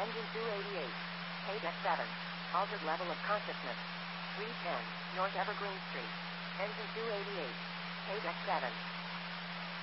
Engine 288. Page X7. Altered level of consciousness. 310, North Evergreen Street. Engine 288. Page X7.